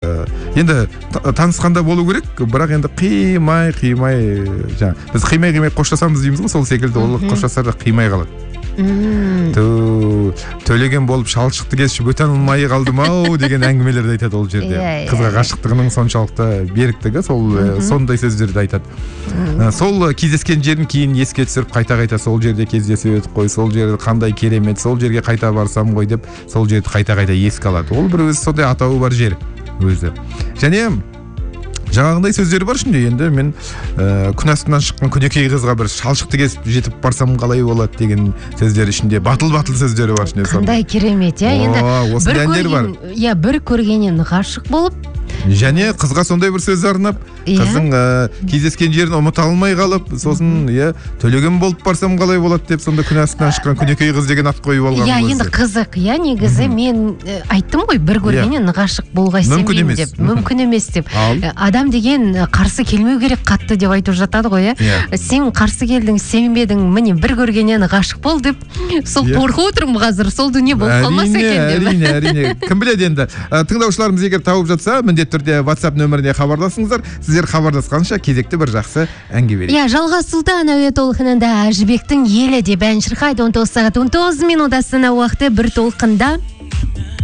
енді танысқанда болу керек, бірақ енді қимай жаңа біз қимай қоштасамыз дейміз ғой, сол секілді ол қоштасарда қимай қалады. Төлеген болып шалшықты кесіп өте алмай қалдым ау деген әңгімелерді айтады ол жерде. Қызға ғашықтығының соншалықты беріктігі, сондай сөздерді айтады. Сол кездескен жерін кейін еске түсіріп қайта сол жерде кездесіп едік қой, сол жерде қандай керемет, сол жерге қайта барсам ғой деп сол жерді қайта еске алады. Ол бір өзі сондай атауы бар жер өзі. Және жаңағындай сөздері бар ішінде. Енді мен күн астынан шыққан күнекей қызға бір шалшықты кесіп жетіп барсам қалай болады деген сөздері ішінде, батыл сөздері бар ішінде. Қандай керемет, енді бір көргеннен ғашық болып, және қызға сондай бір сөз арнап, қыздың кездескен жерін ұмыта алмай қалып, сосын төлеген болып барсам қалай болады деп, сонда күн астынан шыққан күнекей қыз деген ат қойып алған. Енді қызық, негізі мен айттым ғой, бір көргеннен ғашық болғай сенбеймін деп, мүмкін емес деп. Адам деген қарсы келмеу керек қатты деп айтып жатады ғой, сен қарсы келдің, сенбедің, міне бір көргеннен ғашық бол деп, сол қорқып отырмын қазір, сол дүние болып қалмас екен деп. Әрине, кім біледі енді. Тыңдаушыларымыз егер тауып жатса, міндетті түрде WhatsApp нөміріне хабарласыңыздар. Сіздер хабарласқанша кезекті бір жақсы әнге берейік. Жалғас Сұлтан әуе толқынында Жібектің елі деп ән шырқайды. 19 сағат 19 минут Астана уақыты бір толқында.